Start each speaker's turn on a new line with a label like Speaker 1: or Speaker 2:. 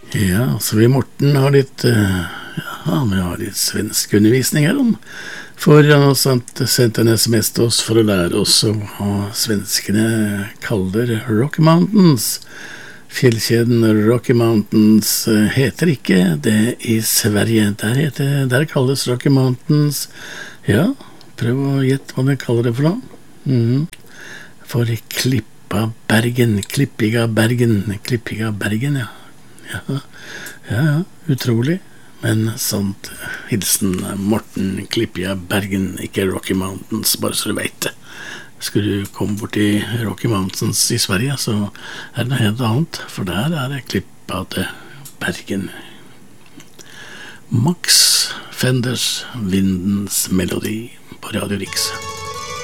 Speaker 1: Ja, så vi Morten har litt vi har litt svensk undervisning her om. For han har sendt en SMS til oss for å lære oss hva svenskene kaller Rocky Mountains. Fjellkjeden Rocky Mountains heter ikke det i Sverige. Der kalles Rocky Mountains. Ja, prøv å gjette hva de kaller det for noe. For Klippiga Bergen, ja. Ja, utrolig, men sant. Hilsen Morten Klippiga Bergen, ikke Rocky Mountains, bare så du vet det. Skulle du komme bort til Rocky Mountains i Sverige, så det noe helt annet, for der det Klippa til Bergen. Max Fenders Vindens Melodi på Radio Riks.